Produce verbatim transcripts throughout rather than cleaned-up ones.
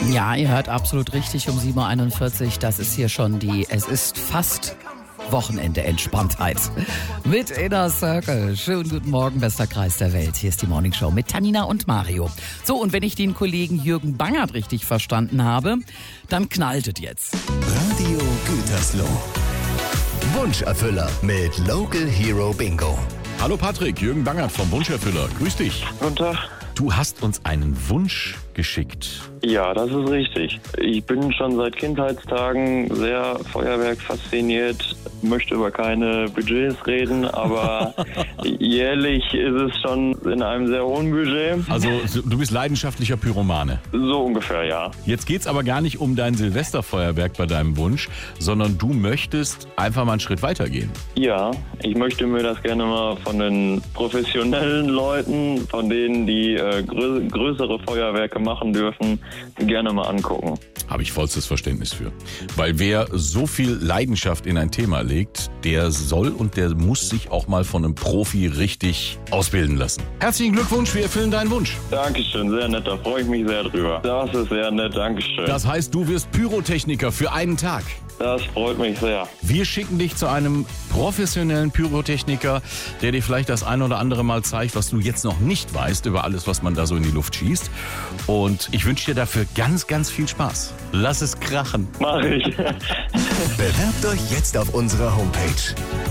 Ja, ihr hört absolut richtig um sieben Uhr einundvierzig. Das ist hier schon die, es ist fast Wochenende Entspanntheit mit Inner Circle. Schönen guten Morgen, bester Kreis der Welt. Hier ist die Morning Show mit Tanina und Mario. So, und wenn ich den Kollegen Jürgen Bangert richtig verstanden habe, dann knallt es jetzt. Radio Gütersloh. Wunscherfüller mit Local Hero Bingo. Hallo Patrick, Jürgen Bangert vom Wunscherfüller. Grüß dich. Guten Tag. Du hast uns einen Wunsch geschickt. Ja, das ist richtig. Ich bin schon seit Kindheitstagen sehr Feuerwerk fasziniert, möchte über keine Budgets reden, aber jährlich ist es schon in einem sehr hohen Budget. Also du bist leidenschaftlicher Pyromane. So ungefähr, ja. Jetzt geht's aber gar nicht um dein Silvesterfeuerwerk bei deinem Wunsch, sondern du möchtest einfach mal einen Schritt weitergehen. Ja, ich möchte mir das gerne mal von den professionellen Leuten, von denen, die äh, grö- größere Feuerwerke machen dürfen, gerne mal angucken. Habe ich vollstes Verständnis für. Weil wer so viel Leidenschaft in ein Thema legt, der soll und der muss sich auch mal von einem Profi richtig ausbilden lassen. Herzlichen Glückwunsch, wir erfüllen deinen Wunsch. Dankeschön, sehr nett, da freue ich mich sehr drüber. Das ist sehr nett, Dankeschön. Das heißt, du wirst Pyrotechniker für einen Tag. Das freut mich sehr. Wir schicken dich zu einem professionellen Pyrotechniker, der dir vielleicht das ein oder andere Mal zeigt, was du jetzt noch nicht weißt über alles, was man da so in die Luft schießt. Und ich wünsche dir dafür ganz, ganz viel Spaß. Lass es krachen. Mach ich. Bewerbt euch jetzt auf unserer Homepage.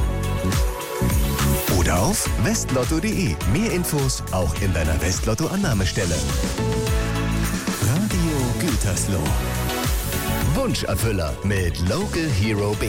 Oder auf westlotto punkt de. Mehr Infos auch in deiner Westlotto-Annahmestelle. Radio Gütersloh. Wunscherfüller mit Local Hero Bingo.